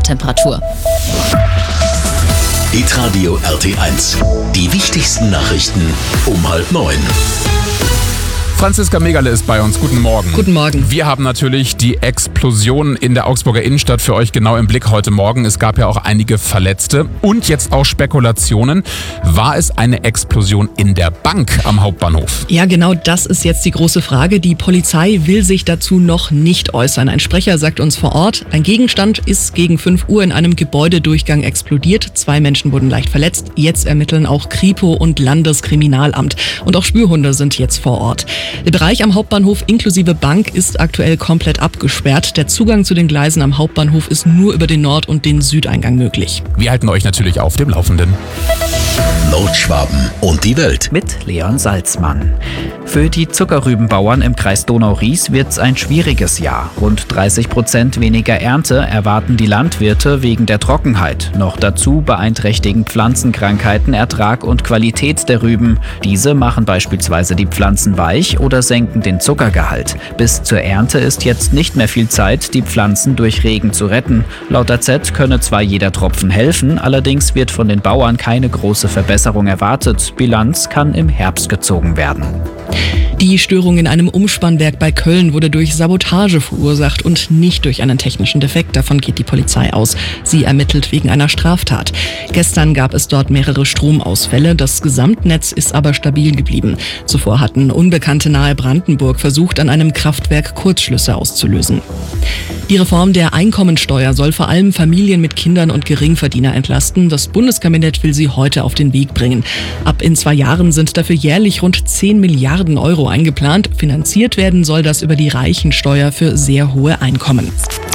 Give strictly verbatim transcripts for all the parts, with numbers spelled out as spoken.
Farbtemperatur. Hitradio R T eins. Die wichtigsten Nachrichten um halb neun. Franziska Megale ist bei uns. Guten Morgen. Guten Morgen. Wir haben natürlich die Explosion in der Augsburger Innenstadt für euch genau im Blick heute Morgen. Es gab ja auch einige Verletzte und jetzt auch Spekulationen. War es eine Explosion in der Bank am Hauptbahnhof? Ja, genau das ist jetzt die große Frage. Die Polizei will sich dazu noch nicht äußern. Ein Sprecher sagt uns vor Ort, ein Gegenstand ist gegen fünf Uhr in einem Gebäudedurchgang explodiert. Zwei Menschen wurden leicht verletzt. Jetzt ermitteln auch Kripo und Landeskriminalamt. Und auch Spürhunde sind jetzt vor Ort. Der Bereich am Hauptbahnhof inklusive Bank ist aktuell komplett abgesperrt. Der Zugang zu den Gleisen am Hauptbahnhof ist nur über den Nord- und den Südeingang möglich. Wir halten euch natürlich auf dem Laufenden. Nordschwaben und die Welt. Mit Leon Salzmann. Für die Zuckerrübenbauern im Kreis Donau-Ries wird es ein schwieriges Jahr. Rund dreißig Prozent weniger Ernte erwarten die Landwirte wegen der Trockenheit. Noch dazu beeinträchtigen Pflanzenkrankheiten Ertrag und Qualität der Rüben. Diese machen beispielsweise die Pflanzen weich oder senken den Zuckergehalt. Bis zur Ernte ist jetzt nicht mehr viel Zeit, die Pflanzen durch Regen zu retten. Laut A Z könne zwar jeder Tropfen helfen, allerdings wird von den Bauern keine große Verbesserung erwartet. Bilanz kann im Herbst gezogen werden. Die Störung in einem Umspannwerk bei Köln wurde durch Sabotage verursacht und nicht durch einen technischen Defekt. Davon geht die Polizei aus. Sie ermittelt wegen einer Straftat. Gestern gab es dort mehrere Stromausfälle. Das Gesamtnetz ist aber stabil geblieben. Zuvor hatten Unbekannte nahe Brandenburg versucht, an einem Kraftwerk Kurzschlüsse auszulösen. Die Reform der Einkommensteuer soll vor allem Familien mit Kindern und Geringverdiener entlasten. Das Bundeskabinett will sie heute auf den Weg bringen. Ab in zwei Jahren sind dafür jährlich rund zehn Milliarden Euro eingeplant. Finanziert werden soll das über die Reichensteuer für sehr hohe Einkommen.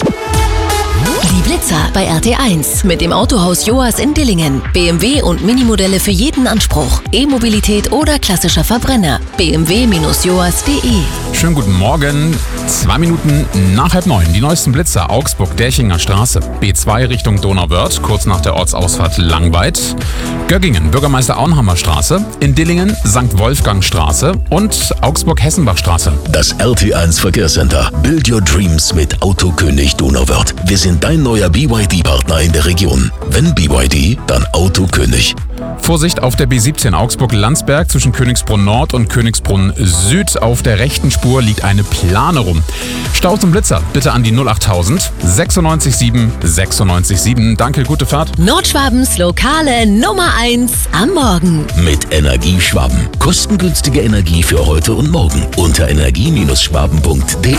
Die Blitzer bei R T eins. Mit dem Autohaus Joas in Dillingen. B M W und Minimodelle für jeden Anspruch. E-Mobilität oder klassischer Verbrenner. b m w Bindestrich joas punkt de. Schönen guten Morgen. Zwei Minuten nach halb neun. Die neuesten Blitzer. Augsburg, Derchinger Straße. B zwei Richtung Donauwörth, kurz nach der Ortsausfahrt Langweid. Göggingen, Bürgermeister Auenhammer Straße. In Dillingen, Sankt Wolfgang Straße. Und Augsburg-Hessenbach Straße. Das R T eins Verkehrscenter. Build your dreams mit Autokönig Donauwörth. Wir sind dein neuer B Y D-Partner in der Region. Wenn B Y D, dann Autokönig. Vorsicht auf der B siebzehn Augsburg-Landsberg zwischen Königsbrunn Nord und Königsbrunn Süd. Auf der rechten Spur liegt eine Plane rum. Staus und Blitzer bitte an die null achttausend sechsundneunzig sieben sechsundneunzig sieben. Danke, gute Fahrt. Nordschwabens lokale Nummer eins am Morgen. Mit Energieschwaben. Kostengünstige Energie für heute und morgen unter energie Schwaben punkt de.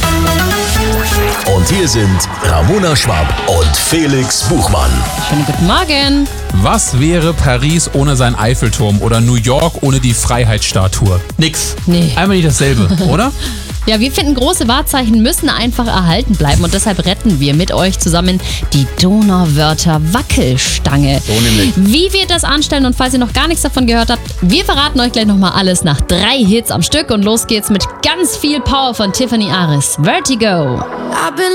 Und hier sind Ramona Schwab und Felix Buchmann. Schönen guten Morgen. Was wäre Paris ohne seinen Eiffelturm oder New York ohne die Freiheitsstatue? Nix. Nee. Einmal nicht dasselbe, oder? Ja, wir finden, große Wahrzeichen müssen einfach erhalten bleiben und deshalb retten wir mit euch zusammen die Donauwörther Wackelstange. So nämlich. Wie wir das anstellen und falls ihr noch gar nichts davon gehört habt, wir verraten euch gleich nochmal alles nach drei Hits am Stück und los geht's mit ganz viel Power von Tiffany Aris. Vertigo. I've been